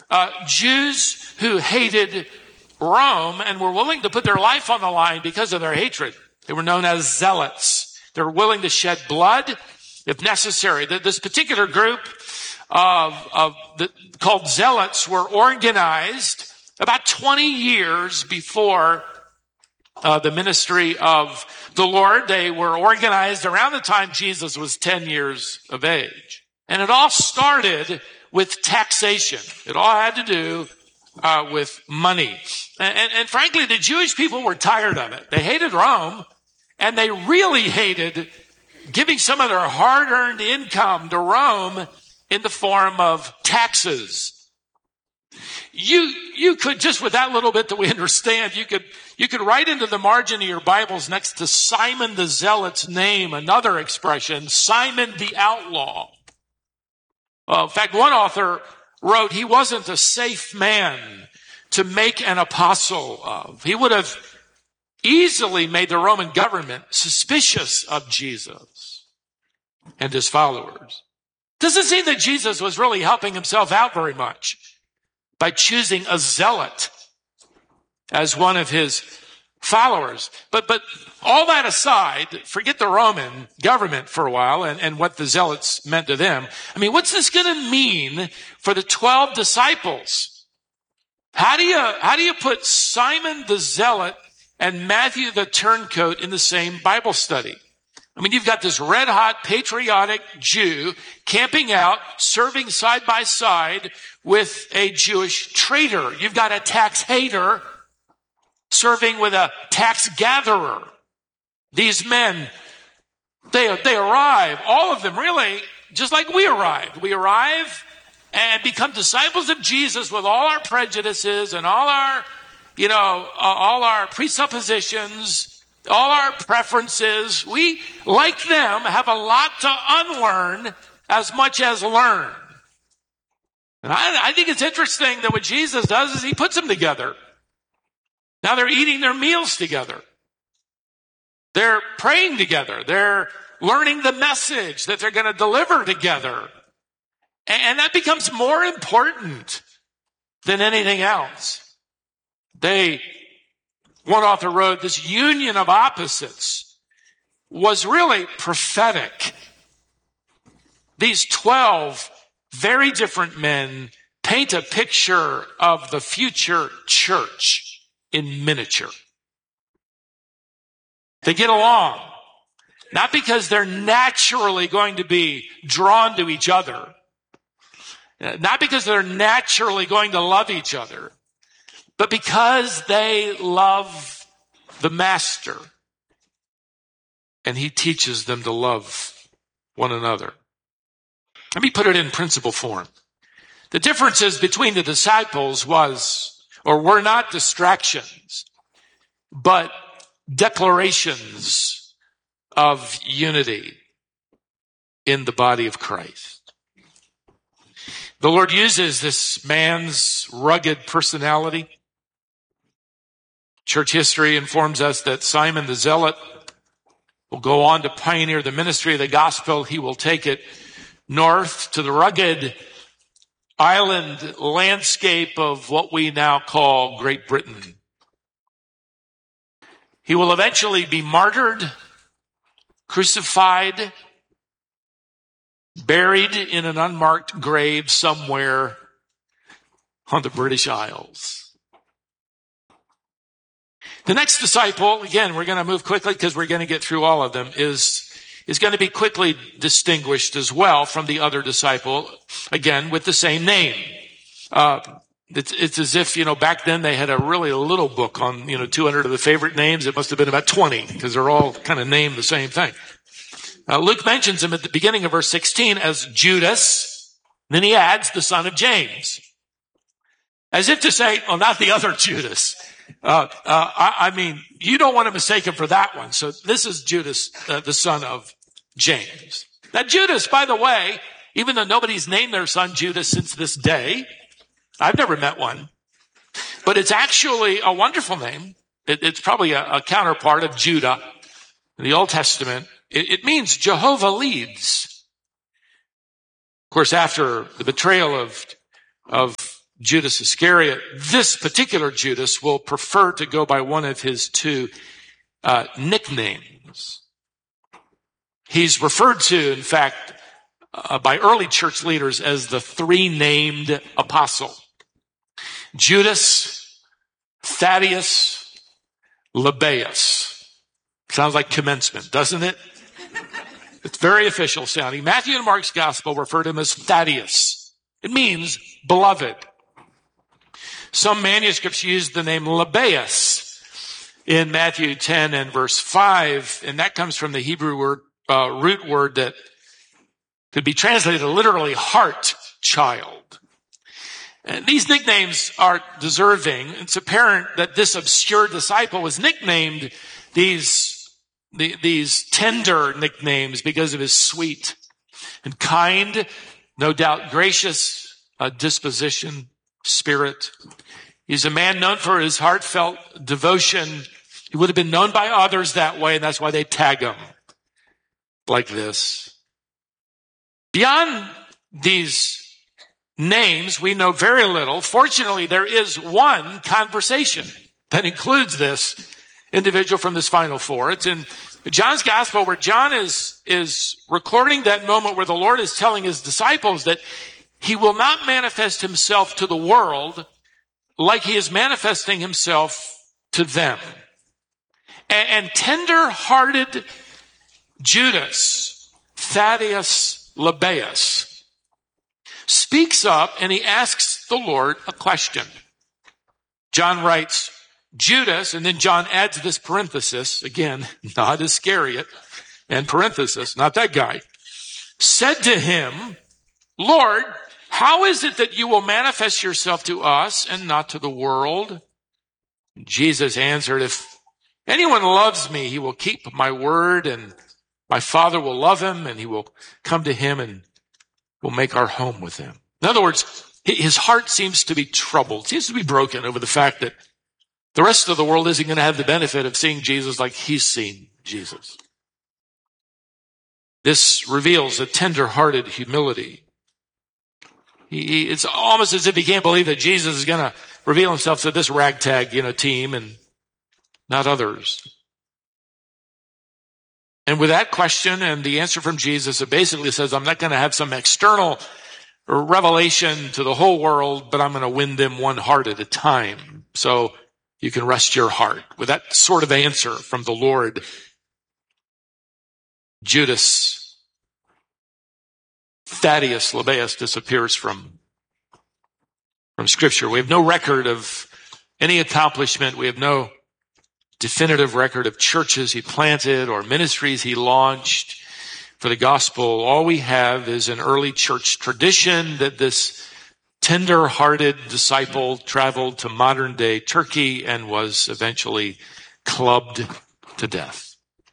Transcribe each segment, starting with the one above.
Jews who hated Rome and were willing to put their life on the line because of their hatred. They were known as zealots. They were willing to shed blood if necessary. This particular group called zealots were organized about 20 years before the ministry of the Lord. They were organized around the time Jesus was 10 years of age. And it all started with taxation. It all had to do with money. And frankly, the Jewish people were tired of it. They hated Rome, and they really hated giving some of their hard-earned income to Rome in the form of taxes. You could, just with that little bit that we understand, you could write into the margin of your Bibles next to Simon the Zealot's name, another expression, Simon the Outlaw. In fact, one author wrote he wasn't a safe man to make an apostle of. He would have easily made the Roman government suspicious of Jesus and his followers. Doesn't seem that Jesus was really helping himself out very much by choosing a zealot as one of his followers. But all that aside, forget the Roman government for a while and what the zealots meant to them. I mean, what's this going to mean for the 12 disciples? How do you put Simon the Zealot and Matthew the Turncoat in the same Bible study? I mean, you've got this red-hot, patriotic Jew camping out, serving side by side with a Jewish traitor. You've got a tax hater serving with a tax gatherer. These men, they arrive, all of them really, just like we arrived. We arrive and become disciples of Jesus with all our prejudices and all our presuppositions, all our preferences. We, like them, have a lot to unlearn as much as learn. And I think it's interesting that what Jesus does is he puts them together. Now they're eating their meals together. They're praying together. They're learning the message that they're going to deliver together. And that becomes more important than anything else. One author wrote, this union of opposites was really prophetic. These 12 very different men paint a picture of the future church in miniature. They get along, not because they're naturally going to be drawn to each other, not because they're naturally going to love each other, but because they love the Master, and he teaches them to love one another. Let me put it in principle form. The differences between the disciples were not distractions, but declarations of unity in the body of Christ. The Lord uses this man's rugged personality. Church history informs us that Simon the Zealot will go on to pioneer the ministry of the gospel. He will take it north to the rugged island landscape of what we now call Great Britain. He will eventually be martyred, crucified, buried in an unmarked grave somewhere on the British Isles. The next disciple, again, we're going to move quickly because we're going to get through all of them, is going to be quickly distinguished as well from the other disciple, again, with the same name. It's as if, back then they had a really little book on, 200 of the favorite names. It must have been about 20 because they're all kind of named the same thing. Luke mentions him at the beginning of verse 16 as Judas. Then he adds the son of James. As if to say, well, not the other Judas. You don't want to mistake him for that one. So this is Judas, the son of James. Now Judas, by the way, even though nobody's named their son Judas since this day, I've never met one, but it's actually a wonderful name. It's probably a counterpart of Judah in the Old Testament. It means Jehovah leads. Of course, after the betrayal of Judas Iscariot. This particular Judas will prefer to go by one of his two nicknames. He's referred to, in fact, by early church leaders as the three-named apostle. Judas, Thaddeus, Lebbaeus. Sounds like commencement, doesn't it? It's very official sounding. Matthew and Mark's gospel refer to him as Thaddeus. It means beloved. Some manuscripts use the name Lebbaeus in Matthew 10 and verse 5, and that comes from the Hebrew root word that could be translated literally heart child. And these nicknames are deserving. It's apparent that this obscure disciple was nicknamed these tender nicknames because of his sweet and kind, no doubt gracious disposition, spirit. He's a man known for his heartfelt devotion. He would have been known by others that way, and that's why they tag him like this. Beyond these names, we know very little. Fortunately, there is one conversation that includes this individual from this final four. It's in John's gospel, where John is recording that moment where the Lord is telling his disciples that he will not manifest himself to the world like he is manifesting himself to them. And tender-hearted Judas, Thaddeus Lebbaeus, speaks up and he asks the Lord a question. John writes, Judas, and then John adds this parenthesis, again, not Iscariot, and parenthesis, not that guy, said to him, Lord, how is it that you will manifest yourself to us and not to the world? Jesus answered, if anyone loves me, he will keep my word, and my Father will love him, and he will come to him and will make our home with him. In other words, his heart seems to be troubled, seems to be broken over the fact that the rest of the world isn't going to have the benefit of seeing Jesus like he's seen Jesus. This reveals a tender-hearted humility. It's almost as if he can't believe that Jesus is going to reveal himself to this ragtag, team and not others. And with that question and the answer from Jesus, it basically says, I'm not going to have some external revelation to the whole world, but I'm going to win them one heart at a time. So you can rest your heart. With that sort of answer from the Lord, Judas, Thaddeus Lebbaeus disappears from Scripture. We have no record of any accomplishment. We have no definitive record of churches he planted or ministries he launched for the gospel. All we have is an early church tradition that this tender-hearted disciple traveled to modern-day Turkey and was eventually clubbed to death.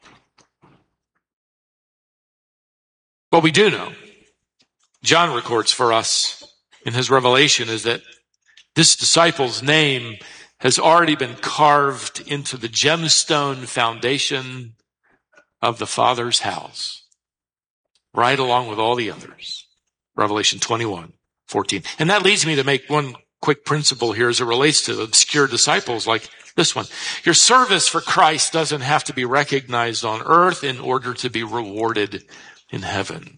What we do know, John records for us in his revelation, is that this disciple's name has already been carved into the gemstone foundation of the Father's house, right along with all the others. Revelation 21:14. And that leads me to make one quick principle here as it relates to obscure disciples like this one. Your service for Christ doesn't have to be recognized on earth in order to be rewarded in heaven.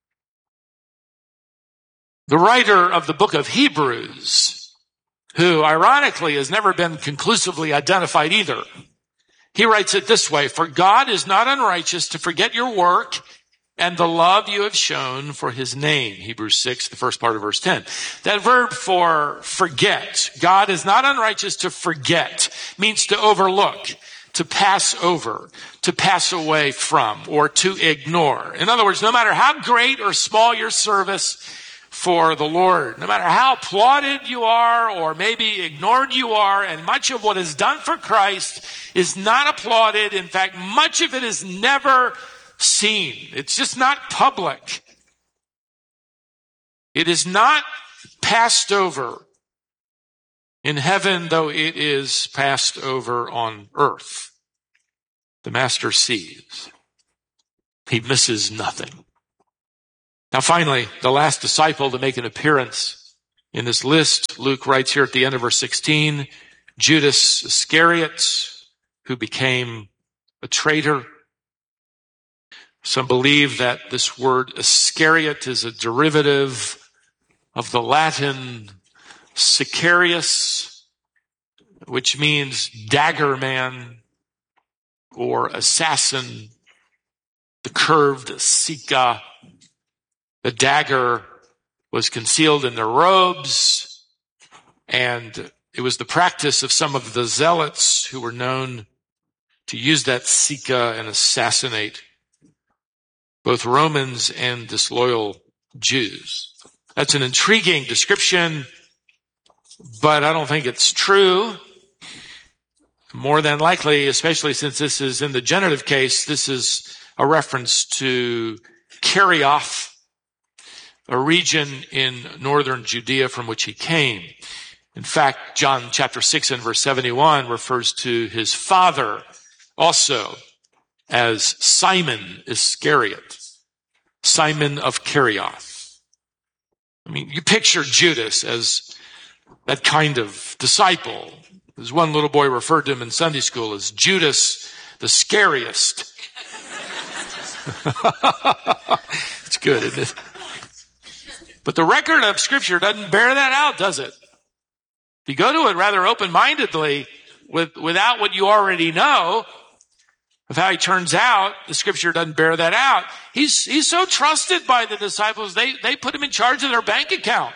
The writer of the book of Hebrews, who ironically has never been conclusively identified either, he writes it this way: for God is not unrighteous to forget your work and the love you have shown for his name. Hebrews 6, the first part of verse 10. That verb for forget, God is not unrighteous to forget, means to overlook, to pass over, to pass away from, or to ignore. In other words, no matter how great or small your service for the Lord, no matter how applauded you are or maybe ignored you are, and much of what is done for Christ is not applauded. In fact, much of it is never seen. It's just not public. It is not passed over in heaven, though it is passed over on earth. The Master sees. He misses nothing. Now finally, the last disciple to make an appearance in this list. Luke writes here at the end of verse 16, Judas Iscariot, who became a traitor. Some believe that this word Iscariot is a derivative of the Latin Sicarius, which means dagger man or assassin. The curved Sika, the dagger, was concealed in their robes, and it was the practice of some of the zealots who were known to use that Sika and assassinate both Romans and disloyal Jews. That's an intriguing description, but I don't think it's true. More than likely, especially since this is in the genitive case, this is a reference to Kerioth, a region in northern Judea from which he came. In fact, John chapter 6 and verse 71 refers to his father also as Simon Iscariot, Simon of Kerioth. I mean, you picture Judas as that kind of disciple. As one little boy referred to him in Sunday school as Judas the scariest. It's good, isn't it? But the record of Scripture doesn't bear that out, does it? If you go to it rather open-mindedly without what you already know of how he turns out, the Scripture doesn't bear that out. He's so trusted by the disciples, they put him in charge of their bank account.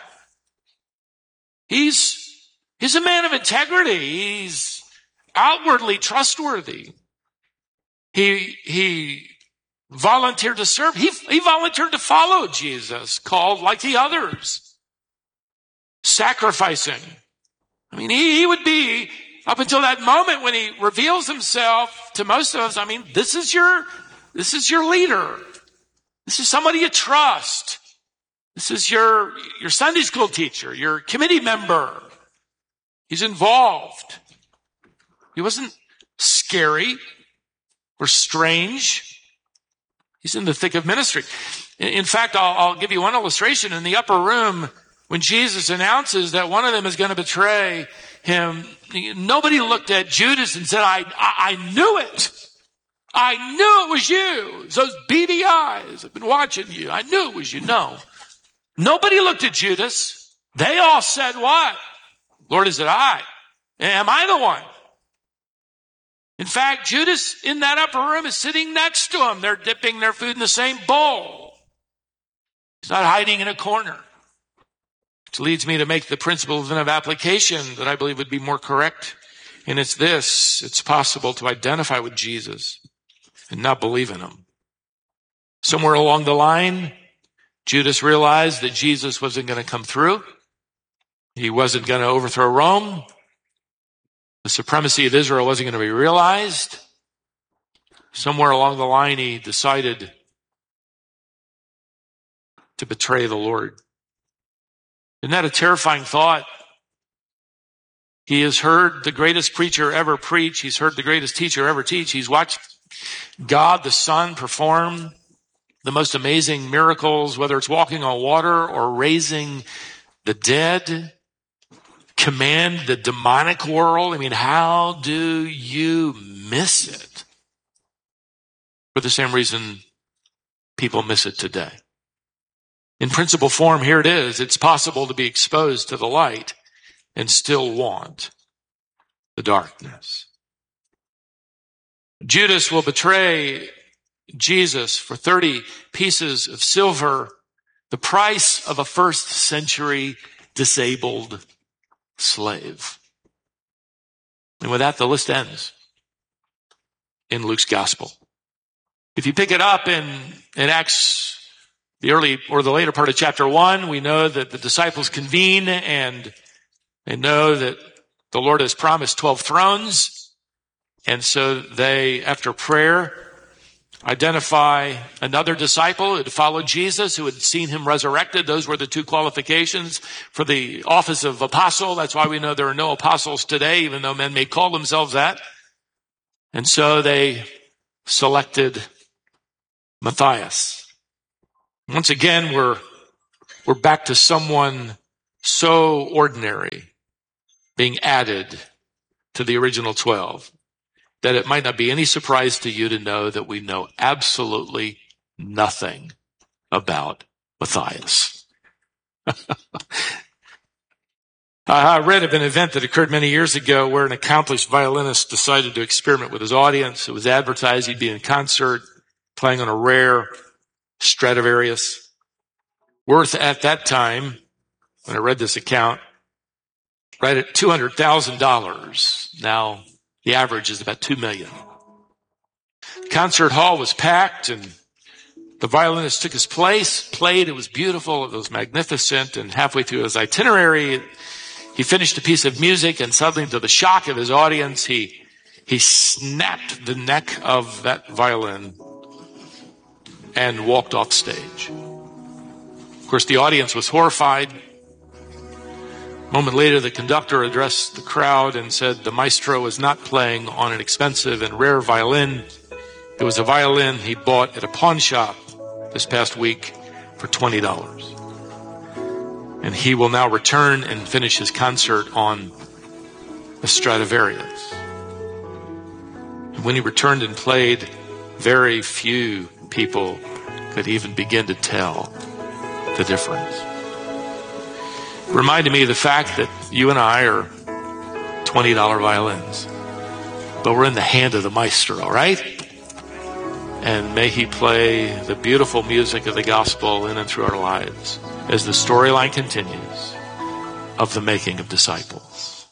He's a man of integrity. He's outwardly trustworthy. He volunteered to serve. He volunteered to follow Jesus, called like the others, sacrificing. I mean, he would be, up until that moment when he reveals himself to most of us, I mean, this is your leader. This is somebody you trust. This is your Sunday school teacher, your committee member. He's involved. He wasn't scary or strange. He's in the thick of ministry. In fact, I'll give you one illustration. In the upper room, when Jesus announces that one of them is going to betray him, nobody looked at Judas and said, I knew it. I knew it was you. It's those beady eyes. I've been watching you. I knew it was you. No. Nobody looked at Judas. They all said what? Lord, is it I? Am I the one? In fact, Judas in that upper room is sitting next to him. They're dipping their food in the same bowl. He's not hiding in a corner. Which leads me to make the principle then of application that I believe would be more correct. And it's this: it's possible to identify with Jesus and not believe in him. Somewhere along the line, Judas realized that Jesus wasn't going to come through. He wasn't going to overthrow Rome. The supremacy of Israel wasn't going to be realized. Somewhere along the line, he decided to betray the Lord. Isn't that a terrifying thought? He has heard the greatest preacher ever preach. He's heard the greatest teacher ever teach. He's watched God the Son perform the most amazing miracles, whether it's walking on water or raising the dead, command the demonic world. I mean, how do you miss it? For the same reason people miss it today. In principle form, here it is. It's possible to be exposed to the light and still want the darkness. Judas will betray Jesus for 30 pieces of silver, the price of a first century disabled slave. And with that, the list ends in Luke's gospel. If you pick it up in Acts, the early or the later part of chapter 1, we know that the disciples convene and they know that the Lord has promised 12 thrones. And so they, after prayer, identify another disciple who had followed Jesus, who had seen him resurrected. Those were the two qualifications for the office of apostle. That's why we know there are no apostles today, even though men may call themselves that. And so they selected Matthias. Once again, we're back to someone so ordinary being added to the original 12 that it might not be any surprise to you to know that we know absolutely nothing about Matthias. I read of an event that occurred many years ago where an accomplished violinist decided to experiment with his audience. It was advertised he'd be in concert playing on a rare Stradivarius, worth at that time, when I read this account, right at $200,000. Now, the average is about $2 million. The concert hall was packed, and the violinist took his place, played. It was beautiful. It was magnificent. And halfway through his itinerary, he finished a piece of music, and suddenly, to the shock of his audience, he snapped the neck of that violin and walked off stage. Of course, the audience was horrified. A moment later, the conductor addressed the crowd and said the maestro was not playing on an expensive and rare violin. It was a violin he bought at a pawn shop this past week for $20. And he will now return and finish his concert on a Stradivarius. And when he returned and played, very few people could even begin to tell the difference. It reminded me of the fact that you and I are $20 violins, but we're in the hand of the maestro, right? And may he play the beautiful music of the gospel in and through our lives as the storyline continues of the making of disciples.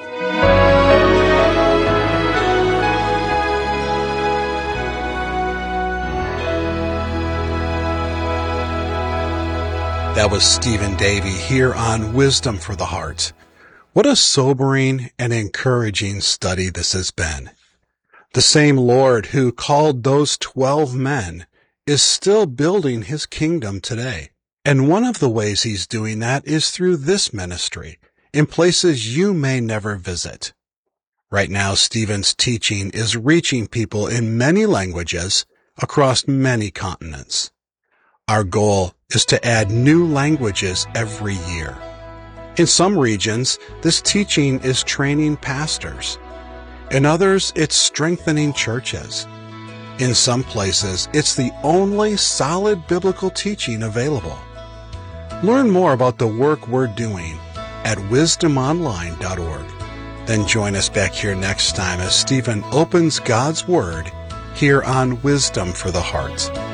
That was Stephen Davey here on Wisdom for the Heart. What a sobering and encouraging study this has been. The same Lord who called those 12 men is still building his kingdom today. And one of the ways he's doing that is through this ministry in places you may never visit. Right now, Stephen's teaching is reaching people in many languages across many continents. Our goal is to add new languages every year. In some regions, this teaching is training pastors. In others, it's strengthening churches. In some places, it's the only solid biblical teaching available. Learn more about the work we're doing at wisdomonline.org. Then join us back here next time as Stephen opens God's Word here on Wisdom for the Heart.